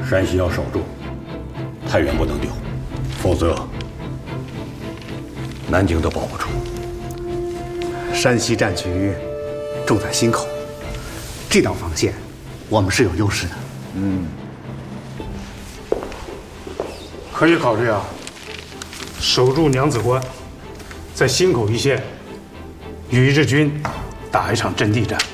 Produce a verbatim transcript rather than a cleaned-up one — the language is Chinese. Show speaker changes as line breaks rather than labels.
山西要守住，太原不能丢，否则南京都保不住。
山西战局重在心口，这道防线我们是有优势的。
嗯，
可以考虑啊，守住娘子关，在心口一线与日军打一场阵地战。